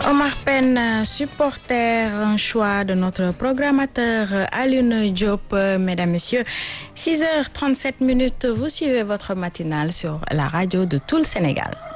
Omar Pène, supporter, un choix de notre programmateur Alioune Diop. Mesdames, Messieurs, 6h37, vous suivez votre matinale sur la radio de tout le Sénégal.